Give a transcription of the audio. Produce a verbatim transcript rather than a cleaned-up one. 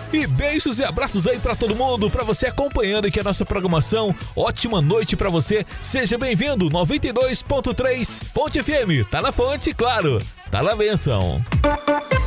E beijos e abraços aí pra todo mundo, pra você acompanhando aqui a nossa programação. Ótima noite pra você. Seja bem-vindo, noventa e dois ponto três Fonte F M. Tá na fonte, claro. Tá na benção.